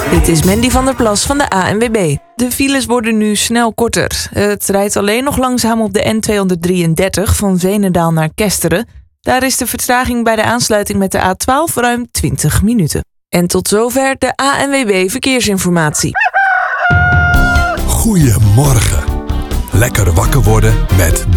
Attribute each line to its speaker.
Speaker 1: Dit is Mandy van der Plas van de ANWB. De files worden nu snel korter. Het rijdt alleen nog langzaam op de N233 van Veenendaal naar Kesteren. Daar is de vertraging bij de aansluiting met de A12 ruim 20 minuten. En tot zover de ANWB Verkeersinformatie.
Speaker 2: Goedemorgen. Lekker wakker worden met